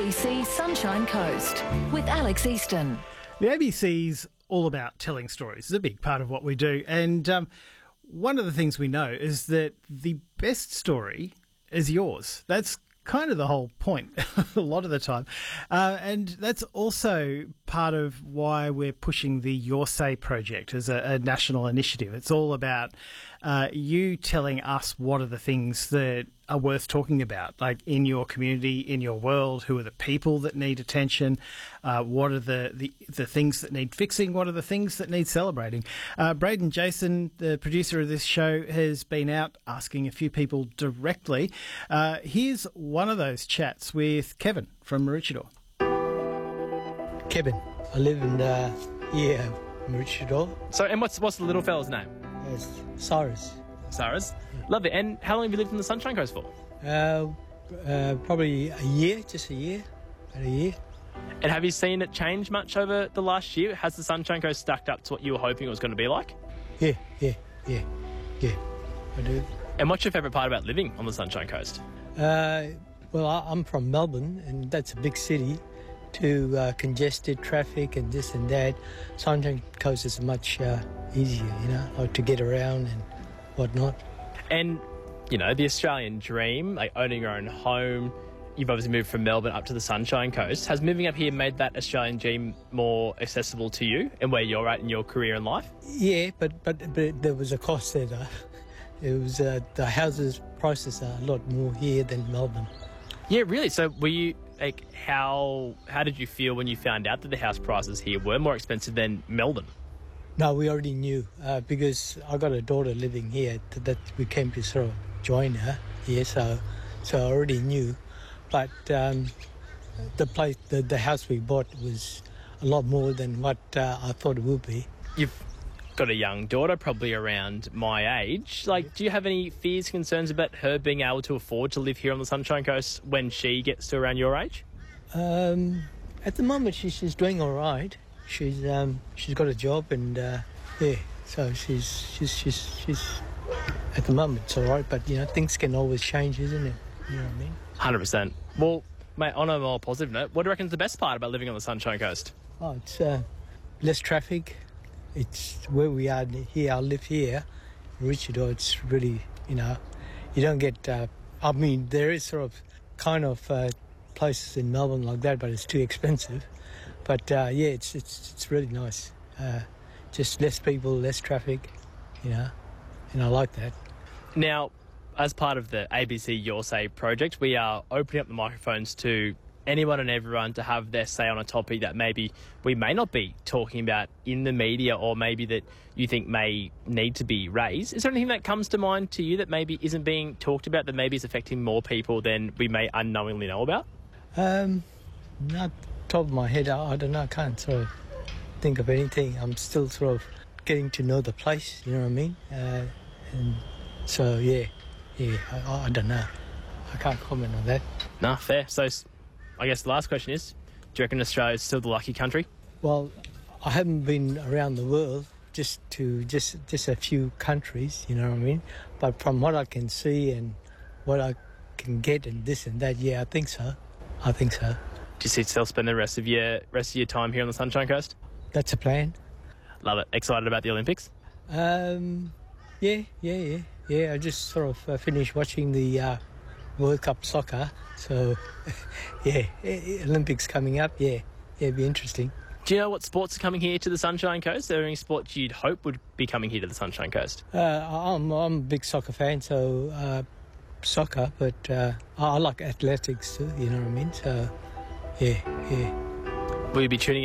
ABC Sunshine Coast with Alex Easton. The ABC's all about telling stories. It's a big part of what we do. And one of the things we know is that the best story is yours. That's kind of the whole point a lot of the time. And that's also part of why we're pushing the Your Say project as a national initiative. It's all about you telling us what are the things that are worth talking about, like in your community, in your world, who are the people that need attention, what are the things that need fixing, what are the things that need celebrating. Braden Jason, the producer of this show, has been out asking a few people directly. Here's one of those chats with Kevin from Maroochydore. Kevin, I live in here, Maroochydore. So, and what's the little fella's name? It's Cyrus. Cyrus? Lovely. And how long have you lived in the Sunshine Coast for? Probably a year, just a year, about a year. And have you seen it change much over the last year? Has the Sunshine Coast stacked up to what you were hoping it was going to be like? Yeah, I do. And what's your favourite part about living on the Sunshine Coast? Well, I'm from Melbourne, and that's a big city. To congested traffic and this and that. Sunshine Coast is much easier, like to get around and whatnot. And, the Australian dream, like owning your own home, you've obviously moved from Melbourne up to the Sunshine Coast. Has moving up here made that Australian dream more accessible to you and where you're at in your career and life? Yeah, but there was a cost there, though. It was the houses prices are a lot more here than Melbourne. Yeah, really? So were you... how did you feel when you found out that the house prices here were more expensive than Melbourne? No, we already knew because I got a daughter living here that we came to sort of join her here, so I already knew. But the house we bought was a lot more than what I thought it would be. You've got a young daughter, probably around my age. Do you have any fears, concerns about her being able to afford to live here on the Sunshine Coast when she gets to around your age? At the moment, she's doing all right. She's got a job and so she's at the moment it's all right. But things can always change, isn't it? You know what I mean? 100%. Well, mate, on a more positive note, what do you reckon is the best part about living on the Sunshine Coast? Oh, it's less traffic. It's where we are here. I live here, Maroochydore. It's really, you don't get. There is sort of kind of places in Melbourne like that, but it's too expensive. But it's really nice. Just less people, less traffic, and I like that. Now, as part of the ABC Your Say project, we are opening up the microphones to anyone and everyone to have their say on a topic that maybe we may not be talking about in the media or maybe that you think may need to be raised. Is there anything that comes to mind to you that maybe isn't being talked about, that maybe is affecting more people than we may unknowingly know about? Not top of my head, I don't know. I can't sort of think of anything. I'm still sort of getting to know the place, you know what I mean? And so, I don't know. I can't comment on that. No, fair. So I guess the last question is, do you reckon Australia is still the lucky country? Well, I haven't been around the world, just a few countries, you know what I mean? But from what I can see and what I can get and this and that, I think so. Do you still spend the rest of your time here on the Sunshine Coast? That's a plan. Love it. Excited about the Olympics? Yeah. I just sort of finished watching the World Cup soccer. So, Olympics coming up. It'd be interesting. Do you know what sports are coming here to the Sunshine Coast? Are there any sports you'd hope would be coming here to the Sunshine Coast? I'm a big soccer fan, so soccer, but I like athletics too, you know what I mean? So, yeah. Will you be tuning in